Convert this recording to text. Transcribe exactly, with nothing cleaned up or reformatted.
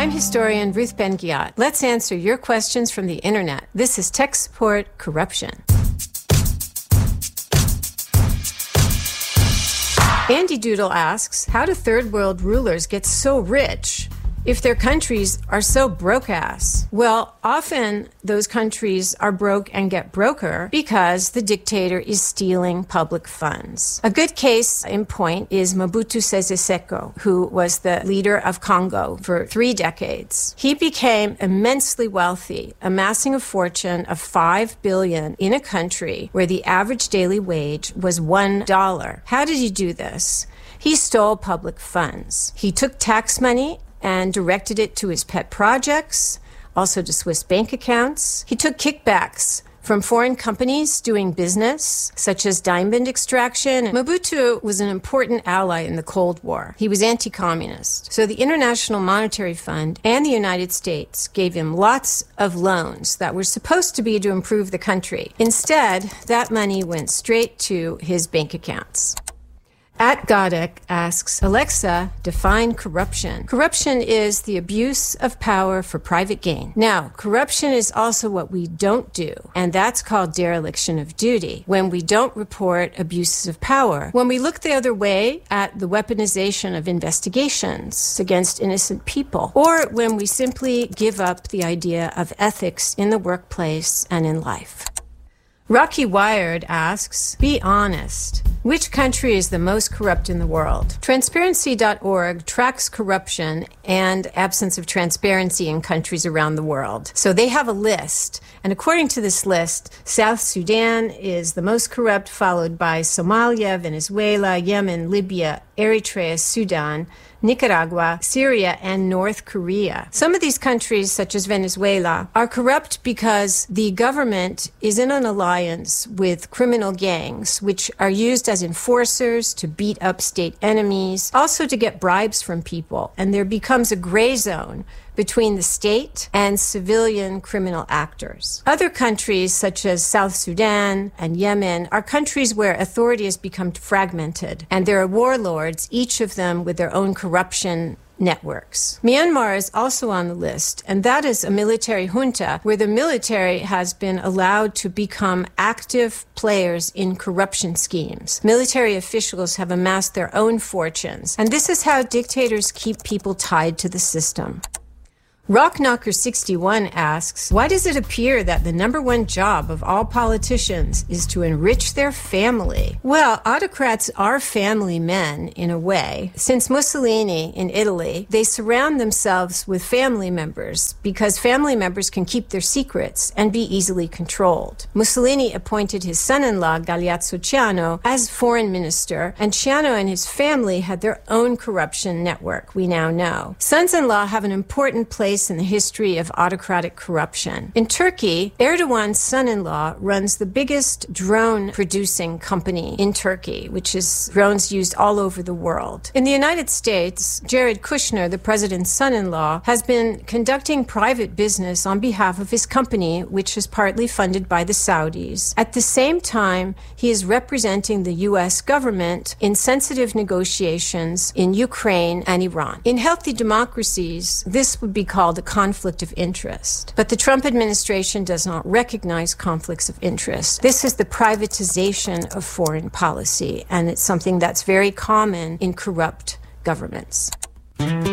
I'm historian Ruth Ben-Ghiat. Let's answer your questions from the internet. This is Tech Support Corruption. Andy Doodle asks, how do third world rulers get so rich if their countries are so broke-ass? Well, often those countries are broke and get broker because the dictator is stealing public funds. A good case in point is Mobutu Sese Seko, who was the leader of Congo for three decades. He became immensely wealthy, amassing a fortune of five billion dollars in a country where the average daily wage was one dollar. How did he do this? He stole public funds. He took tax money and directed it to his pet projects, also to Swiss bank accounts. He took kickbacks from foreign companies doing business, such as diamond extraction. Mobutu was an important ally in the Cold War. He was anti-communist. So the International Monetary Fund and the United States gave him lots of loans that were supposed to be to improve the country. Instead, that money went straight to his bank accounts. At Godek asks, Alexa, define corruption. Corruption is the abuse of power for private gain. Now, corruption is also what we don't do, and that's called dereliction of duty. When we don't report abuses of power, when we look the other way at the weaponization of investigations against innocent people, or when we simply give up the idea of ethics in the workplace and in life. Rocky Wired asks, be honest. Which country is the most corrupt in the world? Transparency dot org tracks corruption and absence of transparency in countries around the world. So they have a list. And according to this list, South Sudan is the most corrupt, followed by Somalia, Venezuela, Yemen, Libya, Eritrea, Sudan, Nicaragua, Syria, and North Korea. Some of these countries, such as Venezuela, are corrupt because the government is in an alliance with criminal gangs, which are used as enforcers to beat up state enemies, also to get bribes from people. And there becomes a gray zone between the state and civilian criminal actors. Other countries, such as South Sudan and Yemen, are countries where authority has become fragmented, and there are warlords, each of them with their own corruption networks. Myanmar is also on the list, and that is a military junta where the military has been allowed to become active players in corruption schemes. Military officials have amassed their own fortunes, and this is how dictators keep people tied to the system. Rockknocker sixty-one asks, why does it appear that the number one job of all politicians is to enrich their family? Well, autocrats are family men in a way. Since Mussolini in Italy, they surround themselves with family members because family members can keep their secrets and be easily controlled. Mussolini appointed his son-in-law, Galeazzo Ciano, as foreign minister, and Ciano and his family had their own corruption network, we now know. Sons-in-law have an important place in the history of autocratic corruption. In Turkey, Erdogan's son-in-law runs the biggest drone-producing company in Turkey, which is drones used all over the world. In the United States, Jared Kushner, the president's son-in-law, has been conducting private business on behalf of his company, which is partly funded by the Saudis. At the same time, he is representing the U S government in sensitive negotiations in Ukraine and Iran. In healthy democracies, this would be called a conflict of interest. But the Trump administration does not recognize conflicts of interest. This is the privatization of foreign policy, and it's something that's very common in corrupt governments.